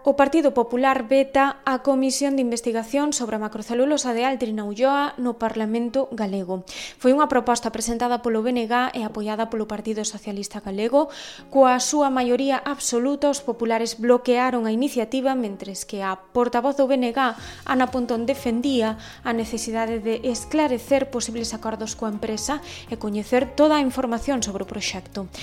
O Partido Popular veta a Comisión de Investigación sobre a macrocelulosa de Altri na Ulloa no Parlamento galego. Foi unha proposta presentada polo BNG e apoiada polo Partido Socialista Galego. Coa súa maioría absoluta, os populares bloquearon a iniciativa, mentres que a portavoz do BNG, Ana Pontón, defendía a necesidade de esclarecer posibles acordos coa empresa e coñecer toda a información sobre o proxecto.